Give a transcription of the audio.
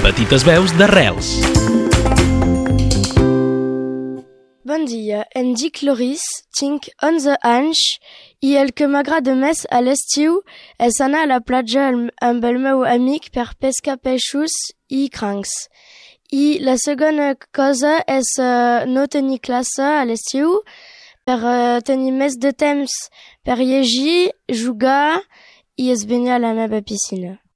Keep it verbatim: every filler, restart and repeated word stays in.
Petites veus d'arrels. Bon dia, em dic Loris, tinc onze anys i el que m'agrada més a l'estiu és anar a la platja amb el meu amic per pescar peixos i crancs. I la segona cosa és uh, no tenir classe a l'estiu per uh, tenir més de temps per llegir, jugar i esbanyar a la meva piscina.